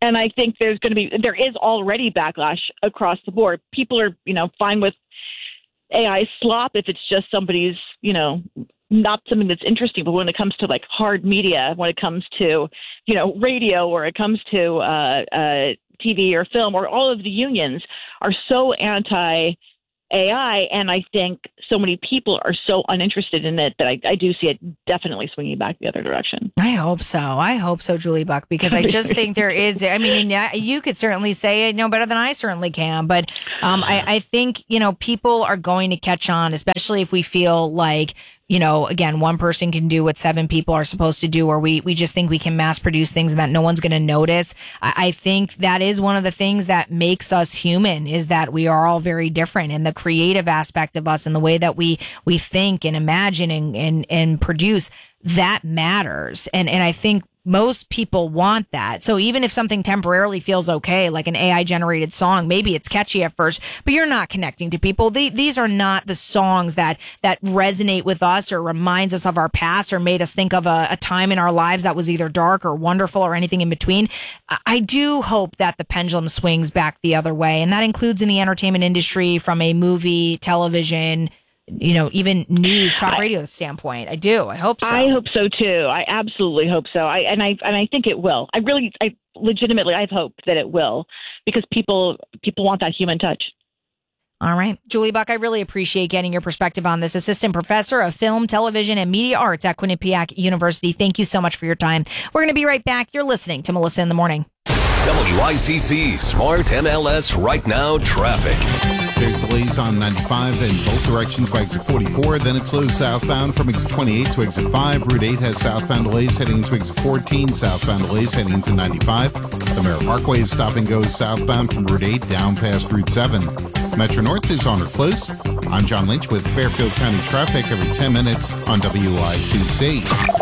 S: And I think there is already backlash across the board. People are, fine with AI slop if it's just somebody's, not something that's interesting. But when it comes to like hard media, when it comes to, radio, or it comes to TV or film, or all of the unions are so anti AI, and I think so many people are so uninterested in it that I do see it definitely swinging back the other direction.
B: I hope so, Julie Buck, because I just think there is, you could certainly say it better than I certainly can, but I think, people are going to catch on, especially if we feel like, again, one person can do what 7 people are supposed to do, or we just think we can mass produce things and that no one's going to notice. I think that is one of the things that makes us human, is that we are all very different, and the creative aspect of us and the way that we think and imagine and produce, that matters. And I think most people want that. So even if something temporarily feels okay, like an AI generated song, maybe it's catchy at first, but you're not connecting to people. These are not the songs that resonate with us or reminds us of our past or made us think of a time in our lives that was either dark or wonderful or anything in between. I do hope that the pendulum swings back the other way. And that includes in the entertainment industry, from a movie, television, even news, talk radio standpoint. I do. I hope so.
S: I hope so too. I absolutely hope so. I think it will. I legitimately, I have hope that it will, because people want that human touch.
B: All right. Julie Buck, I really appreciate getting your perspective on this. Assistant Professor of Film, Television, and Media Arts at Quinnipiac University. Thank you so much for your time. We're going to be right back. You're listening to Melissa in the Morning.
C: WICC Smart MLS Right Now Traffic.
D: There's delays on 95 in both directions by exit 44. Then it's slow southbound from exit 28 to exit 5. Route 8 has southbound delays heading into exit 14. Southbound delays heading into 95. The Merritt Parkway is stop and go southbound from Route 8 down past Route 7. Metro North is on or close. I'm John Lynch with Fairfield County traffic every 10 minutes on WICC.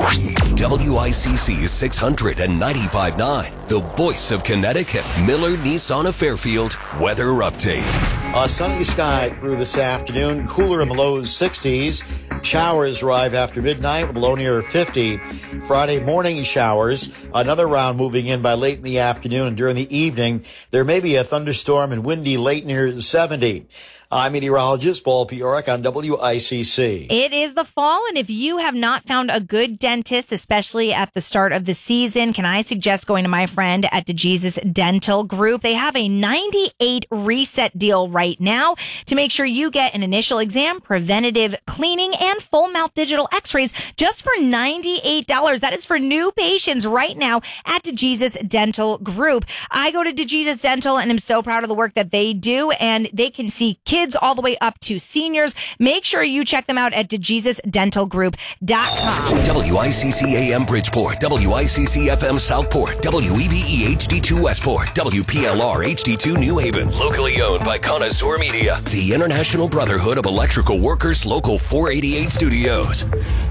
C: WICC 695.9, the voice of Connecticut. Miller Nissan of Fairfield weather update.
E: Sunny sky through this afternoon, cooler in the low 60s. Showers arrive after midnight, below near 50. Friday morning showers. Another round moving in by late in the afternoon, and during the evening, there may be a thunderstorm and windy late near 70. I'm meteorologist Paul Piorek on WICC.
B: It is the fall, and if you have not found a good dentist, especially at the start of the season, can I suggest going to my friend at DeJesus Dental Group? They have a 98 reset deal right now to make sure you get an initial exam, preventative cleaning, and full mouth digital x-rays just for $98. That is for new patients right now at DeJesus Dental Group. I go to DeJesus Dental and am so proud of the work that they do, and they can see kids all the way up to seniors. Make sure you check them out at DeJesusDentalGroup.com.
C: WICC AM Bridgeport, WICC FM Southport, WEBE HD2 Westport, WPLR HD2 New Haven. Locally owned by Connoisseur Media, the International Brotherhood of Electrical Workers, Local 488 Studios.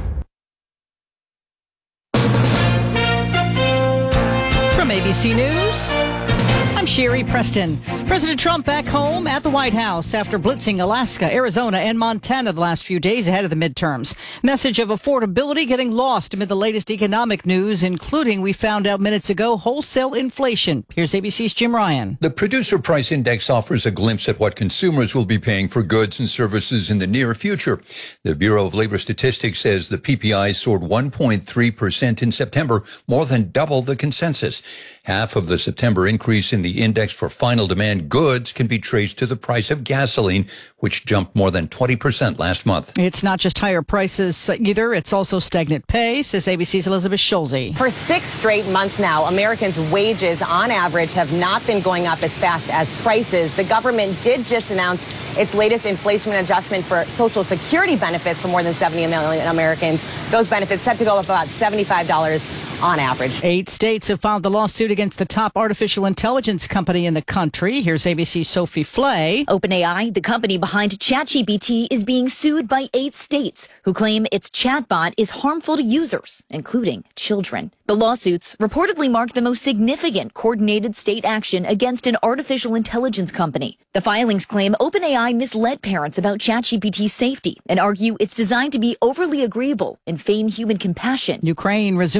T: From ABC News, I'm Sherry Preston. President Trump back home at the White House after blitzing Alaska, Arizona, and Montana the last few days ahead of the midterms. Message of affordability getting lost amid the latest economic news, including, we found out minutes ago, wholesale inflation. Here's ABC's Jim Ryan.
U: The Producer Price Index offers a glimpse at what consumers will be paying for goods and services in the near future. The Bureau of Labor Statistics says the PPI soared 1.3% in September, more than double the consensus. Half of the September increase in the index for final demand goods can be traced to the price of gasoline, which jumped more than 20% last month.
T: It's not just higher prices either. It's also stagnant pay, says ABC's Elizabeth Schulze.
V: For 6 straight months now, Americans' wages on average have not been going up as fast as prices. The government did just announce its latest inflation adjustment for Social Security benefits for more than 70 million Americans. Those benefits set to go up about $75 on average.
T: 8 states have filed the lawsuit against the top artificial intelligence company in the country. Here's ABC's Sophie Flay.
W: OpenAI, the company behind ChatGPT, is being sued by 8 states who claim its chatbot is harmful to users, including children. The lawsuits reportedly mark the most significant coordinated state action against an artificial intelligence company. The filings claim OpenAI misled parents about ChatGPT's safety and argue it's designed to be overly agreeable and feign human compassion.
T: Ukraine resuming attacks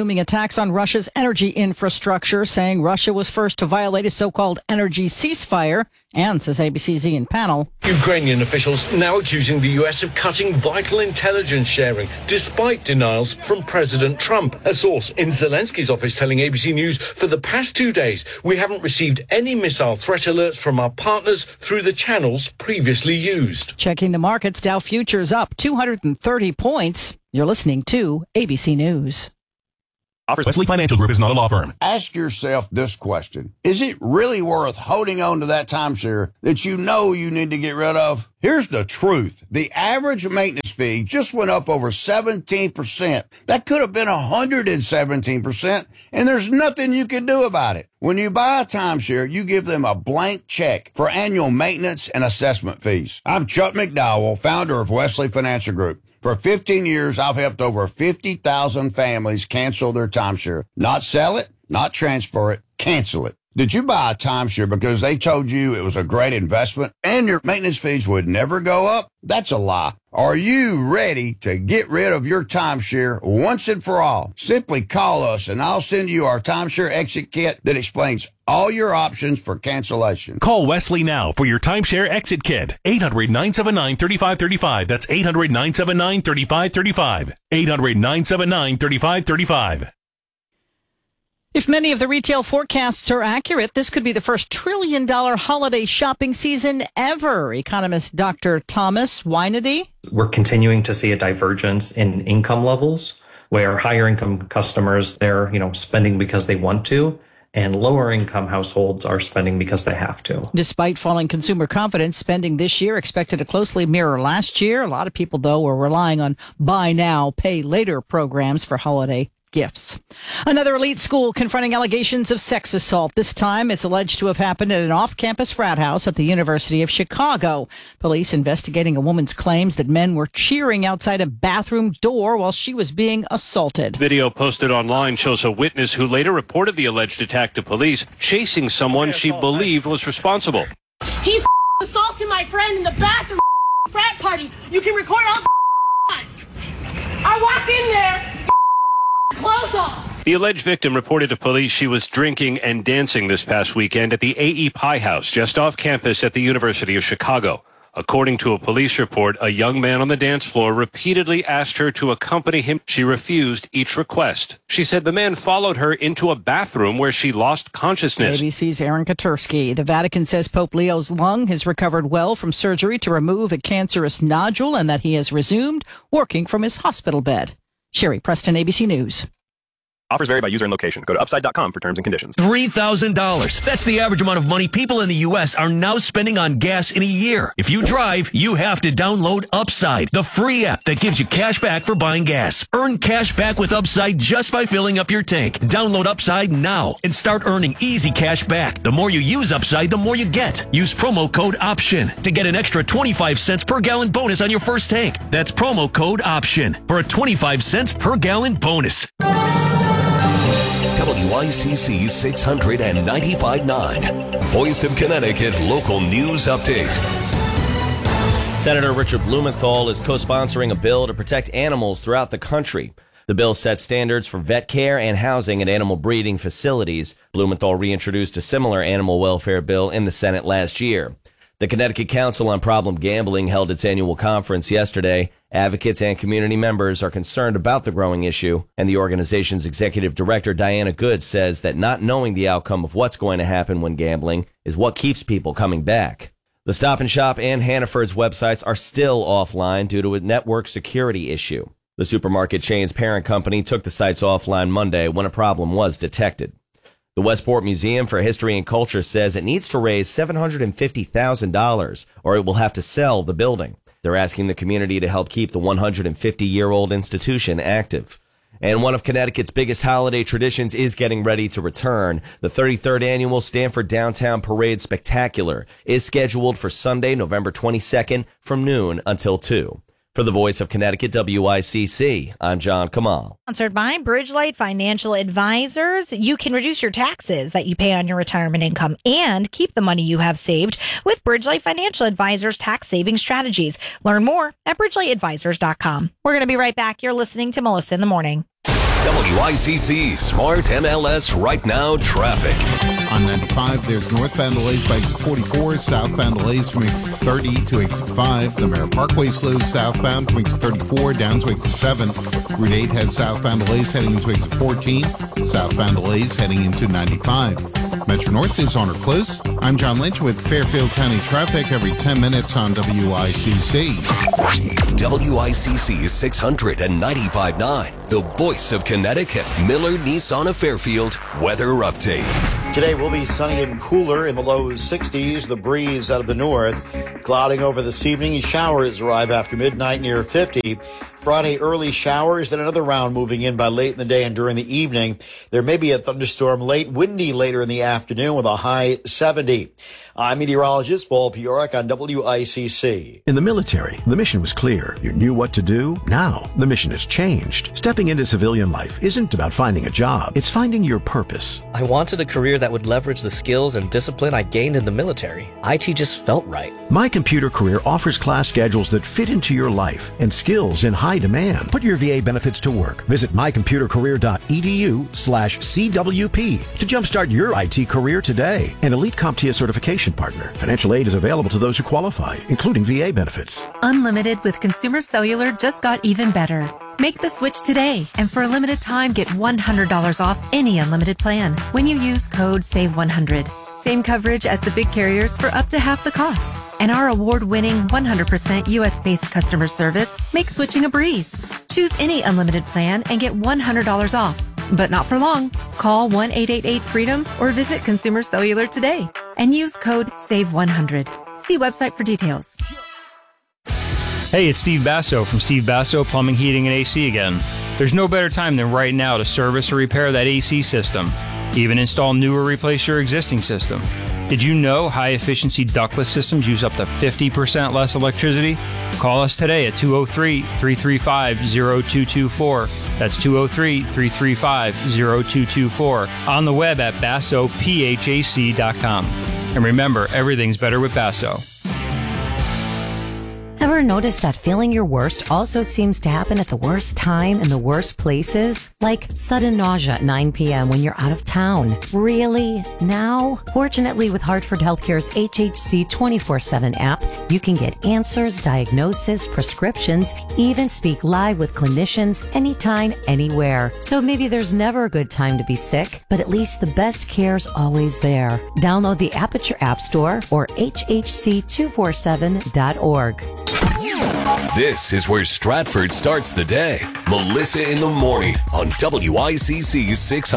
T: attacks on Russia's energy infrastructure, saying Russia was first to violate a so-called energy ceasefire, and, says ABC's Ian Pannell,
A: Ukrainian officials now accusing the U.S. of cutting vital intelligence sharing, despite denials from President Trump. A source in Zelensky's office telling ABC News, for the past 2 days, we haven't received any missile threat alerts from our partners through the channels previously used.
T: Checking the markets, Dow futures up 230 points. You're listening to ABC News.
N: Wesley Financial Group is not a law firm.
O: Ask yourself this question. Is it really worth holding on to that timeshare that you know you need to get rid of? Here's the truth. The average maintenance fee just went up over 17%. That could have been 117%, and there's nothing you can do about it. When you buy a timeshare, you give them a blank check for annual maintenance and assessment fees. I'm Chuck McDowell, founder of Wesley Financial Group. For 15 years, I've helped over 50,000 families cancel their timeshare. Not sell it, not transfer it, cancel it. Did you buy a timeshare because they told you it was a great investment and your maintenance fees would never go up? That's a lie. Are you ready to get rid of your timeshare once and for all? Simply call us and I'll send you our timeshare exit kit that explains all your options for cancellation.
N: Call Wesley now for your timeshare exit kit. 800-979-3535. That's 800-979-3535. 800-979-3535.
T: If many of the retail forecasts are accurate, this could be the first $1 trillion holiday shopping season ever. Economist Dr. Thomas Weinedy.
H: We're continuing to see a divergence in income levels where higher income customers, they're, spending because they want to, and lower income households are spending because they have to.
T: Despite falling consumer confidence, spending this year expected to closely mirror last year. A lot of people, though, were relying on buy now, pay later programs for holiday gifts. Another elite school confronting allegations of sex assault. This time, it's alleged to have happened at an off-campus frat house at the University of Chicago. Police investigating a woman's claims that men were cheering outside a bathroom door while she was being assaulted.
I: Video posted online shows a witness who later reported the alleged attack to police, chasing someone she believed was responsible.
X: He assaulted my friend in the bathroom frat party. You can record all I walked in there. Clothes off.
I: The alleged victim reported to police she was drinking and dancing this past weekend at the A.E. Pie House just off campus at the University of Chicago. According to a police report, a young man on the dance floor repeatedly asked her to accompany him. She refused each request. She said the man followed her into a bathroom where she lost consciousness.
T: ABC's Aaron Katursky. The Vatican says Pope Leo's lung has recovered well from surgery to remove a cancerous nodule and that he has resumed working from his hospital bed. Sherry Preston, ABC News.
Y: Offers vary by user and location. Go to upside.com for terms and conditions.
Z: $3,000. That's the average amount of money people in the U.S. are now spending on gas in a year. If you drive, you have to download Upside, the free app that gives you cash back for buying gas. Earn cash back with Upside just by filling up your tank. Download Upside now and start earning easy cash back. The more you use Upside, the more you get. Use promo code OPTION to get an extra 25 cents per gallon bonus on your first tank. That's promo code OPTION for a 25 cents per gallon bonus.
C: WICC 695.9. Voice of Connecticut Local News Update.
P: Senator Richard Blumenthal is co-sponsoring a bill to protect animals throughout the country. The bill sets standards for vet care and housing at animal breeding facilities. Blumenthal reintroduced a similar animal welfare bill in the Senate last year. The Connecticut Council on Problem Gambling held its annual conference yesterday. Advocates and community members are concerned about the growing issue, and the organization's executive director, Diana Good, says that not knowing the outcome of what's going to happen when gambling is what keeps people coming back. The Stop and Shop and Hannaford's websites are still offline due to a network security issue. The supermarket chain's parent company took the sites offline Monday when a problem was detected. The Westport Museum for History and Culture says it needs to raise $750,000 or it will have to sell the building. They're asking the community to help keep the 150-year-old institution active. And one of Connecticut's biggest holiday traditions is getting ready to return. The 33rd annual Stanford Downtown Parade Spectacular is scheduled for Sunday, November 22nd from noon until 2. For the Voice of Connecticut, WICC, I'm John Kamal.
B: Sponsored by Bridgelight Financial Advisors. You can reduce your taxes that you pay on your retirement income and keep the money you have saved with Bridgelight Financial Advisors tax saving strategies. Learn more at bridgelightadvisors.com. We're going to be right back. You're listening to Melissa in the Morning.
C: WICC Smart MLS Right Now traffic.
D: On 95, there's northbound delays by exit 44, southbound delays from exit 30 to exit 5. The Merritt Parkway slows southbound from exit 34 down to exit 7. Route 8 has southbound delays heading into exit 14, southbound delays heading into 95. Metro North is on or close. I'm John Lynch with Fairfield County traffic every 10 minutes on WICC.
C: WICC 695.9, the voice of Connecticut. Miller Nissan of Fairfield weather update.
E: Today will be sunny and cooler in the low 60s. The breeze out of the north. Clouding over this evening. Showers arrive after midnight near 50. Friday, early showers, then another round moving in by late in the day and during the evening. There may be a thunderstorm late, windy later in the afternoon with a high 70. I'm meteorologist Paul Piorek on WICC.
F: In the military, the mission was clear. You knew what to do. Now, the mission has changed. Stepping into civilian life isn't about finding a job. It's finding your purpose.
G: I wanted a career that would leverage the skills and discipline I gained in the military. IT just felt right.
F: My Computer Career offers class schedules that fit into your life and skills in high demand. Put your VA benefits to work. Visit mycomputercareer.edu/CWP to jumpstart your IT career today. An Elite CompTIA certification partner. Financial aid is available to those who qualify, including VA benefits.
J: Unlimited with Consumer Cellular just got even better. Make the switch today, and for a limited time, get $100 off any unlimited plan when you use code SAVE100. Same coverage as the big carriers for up to half the cost. And our award-winning 100% U.S.-based customer service makes switching a breeze. Choose any unlimited plan and get $100 off. But not for long. Call 1-888-FREEDOM or visit Consumer Cellular today and use code SAVE100. See website for details.
K: Hey, it's Steve Basso from Steve Basso Plumbing, Heating, and AC again. There's no better time than right now to service or repair that AC system. Even install new or replace your existing system. Did you know high-efficiency ductless systems use up to 50% less electricity? Call us today at 203-335-0224. That's 203-335-0224. On the web at BassoPHAC.com. And remember, everything's better with Basso.
L: Ever notice that feeling your worst also seems to happen at the worst time in the worst places? Like sudden nausea at 9 p.m. when you're out of town. Really? Now? Fortunately, with Hartford Healthcare's HHC 24/7 app, you can get answers, diagnosis, prescriptions, even speak live with clinicians anytime, anywhere. So maybe there's never a good time to be sick, but at least the best care's always there. Download the app at your app store or hhc247.org.
C: This is where Stratford starts the day. Melissa in the morning on WICC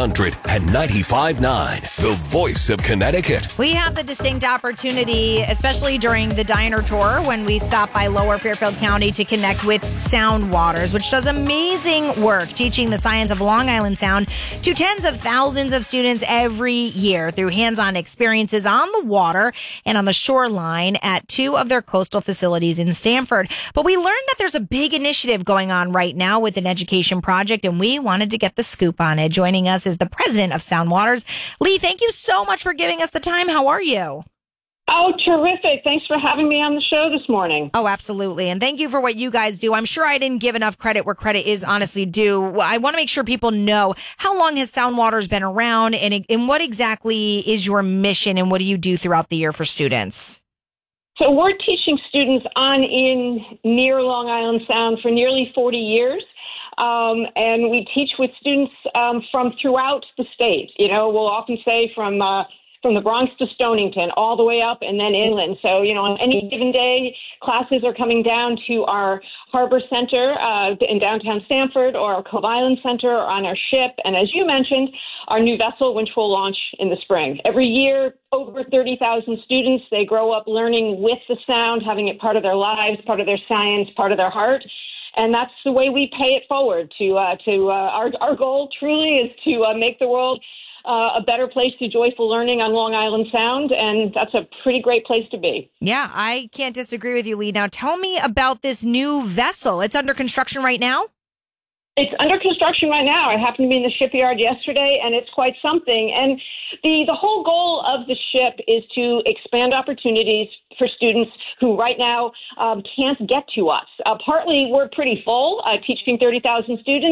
C: 695.9, the voice of Connecticut.
B: We have the distinct opportunity, especially during the diner tour, when we stop by Lower Fairfield County to connect with Sound Waters, which does amazing work teaching the science of Long Island Sound to tens of thousands of students every year through hands-on experiences on the water and on the shoreline at two of their coastal facilities in Stamford. But we learned that there's a big initiative going on right now with an education project, and we wanted to get the scoop on it. Joining us is the president of Sound Waters. Lee, thank you so much for giving us the time. How are you?
M: Oh, terrific. Thanks for having me on the show this morning.
B: Oh, absolutely. And thank you for what you guys do. I'm sure I didn't give enough credit where credit is honestly due. I want to make sure people know, how long has Sound Waters been around, and what exactly is your mission, and what do you do throughout the year for students?
M: So we're teaching students on in near Long Island Sound for nearly 40 years. And we teach with students from throughout the state. You know, we'll often say from the Bronx to Stonington, all the way up and then inland. So, you know, on any given day, classes are coming down to our Harbor Center in downtown Stamford, or our Cove Island Center, or on our ship. And as you mentioned, our new vessel, which will launch in the spring. Every year, over 30,000 students, they grow up learning with the sound, having it part of their lives, part of their science, part of their heart. And that's the way we pay it forward. Our goal truly is to make the world a better place through joyful learning on Long Island Sound, and that's a pretty great place to be.
B: Yeah, I can't disagree with you, Lee. Now, tell me about this new vessel. It's under construction right now?
M: It's under construction right now. I happened to be in the shipyard yesterday, and it's quite something. And the whole goal of the ship is to expand opportunities for students who right now can't get to us. Partly, we're pretty full, teaching 30,000 students,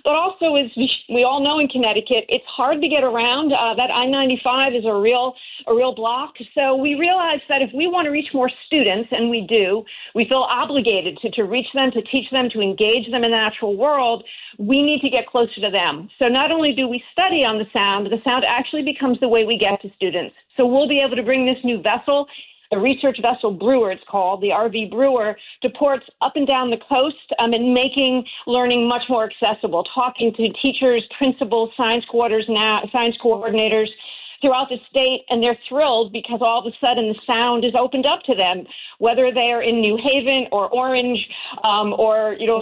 M: But also, as we all know in Connecticut, it's hard to get around. That I-95 is a real block. So we realized that if we want to reach more students, and we do, we feel obligated to reach them, to teach them, to engage them in the natural world, we need to get closer to them. So not only do we study on the sound, but the sound actually becomes the way we get to students. So we'll be able to bring this new vessel, the research vessel Brewer, it's called, the RV Brewer, to ports up and down the coast and making learning much more accessible, talking to teachers, principals, science coordinators throughout the state, and they're thrilled because all of a sudden the sound is opened up to them, whether they're in New Haven or Orange or,